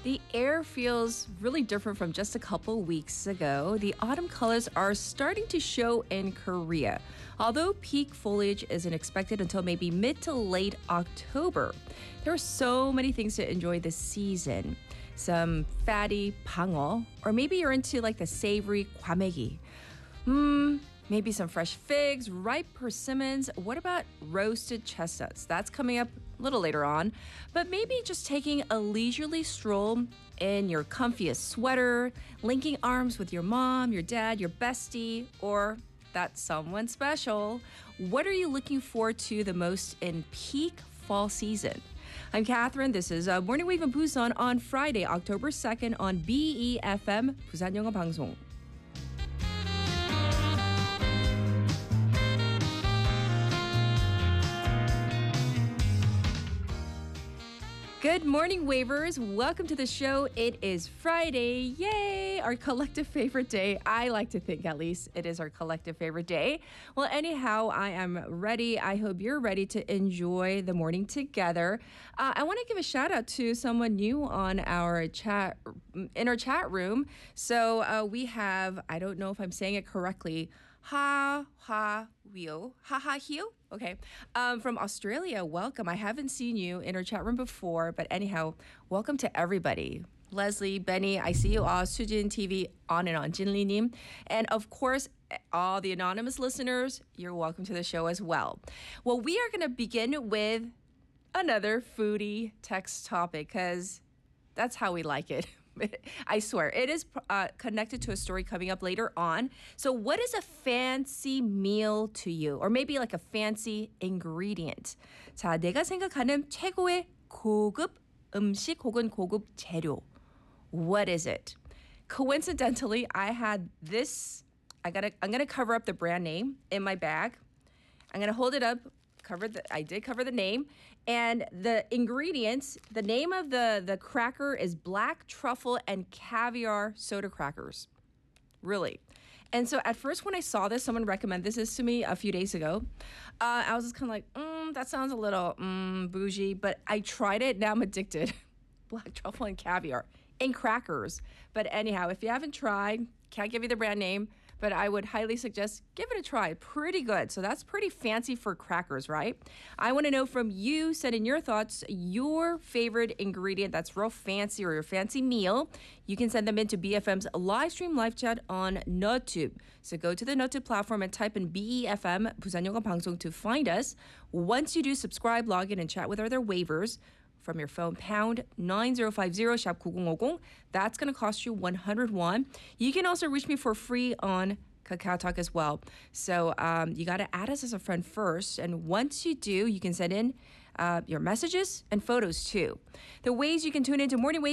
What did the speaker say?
The air feels really different from just a couple weeks ago. The autumn colors are starting to show in Korea. Although peak foliage isn't expected until maybe mid to late October, there are so many things to enjoy this season. Some fatty 방어, or maybe you're into like the savory 과메기. Maybe some fresh figs, ripe persimmons. What about roasted chestnuts? That's coming up a little later on. But maybe just taking a leisurely stroll in your comfiest sweater, linking arms with your mom, your dad, your bestie, or that someone special. What are you looking forward to the most in peak fall season? I'm Catherine. This is Morning Wave in Busan on Friday, October 2nd on BEFM, 부산 영어 방송. Good morning, Wavers. Welcome to the show. It is Friday. Yay! Our collective favorite day. I like to think, at least, it is our collective favorite day. Well, anyhow, I am ready. I hope you're ready to enjoy the morning together. I want to give a shout out to someone new on our chat, in our chat room. So we have, I don't know if I'm saying it correctly, Ha Hio. Okay. From Australia, welcome. I haven't seen you in our chat room before, but anyhow, welcome to everybody. Leslie, Benny, I see you all. Sujin TV, on and on. Jinli Nim. And of course, all the anonymous listeners, you're welcome to the show as well. Well, we are going to begin with another foodie text topic because that's how we like it. I swear, it is connected to a story coming up later on. So what is a fancy meal to you? Or maybe like a fancy ingredient. 자, 내가 생각하는 최고의 고급 음식 혹은 고급 재료. What is it? Coincidentally, I had this. I'm gonna cover up the brand name in my bag. I'm gonna hold it up. I did cover the name. And the ingredients, the name of the cracker is black truffle and caviar soda crackers. Really. And so at first when I saw this, someone recommended this to me a few days ago. I was just kind of like, that sounds a little bougie. But I tried it. Now I'm addicted. Black truffle and caviar in crackers. But anyhow, if you haven't tried, can't give you the brand name, but I would highly suggest give it a try. Pretty good. So that's pretty fancy for crackers, right? I want to know from you, send in your thoughts, your favorite ingredient that's real fancy or your fancy meal. You can send them into BFM's live stream live chat on Notube. So go to the Notube platform and type in BEFM, 부산 영어 방송 to find us. Once you do, subscribe, log in, and chat with other wavers from your phone, pound 9050 샵 9050. That's going to cost you 100 won. You can also reach me for free on Kakao Talk as well. So you got to add us as a friend first. And once you do, you can send in your messages and photos too. The ways you can tune into Morning Wave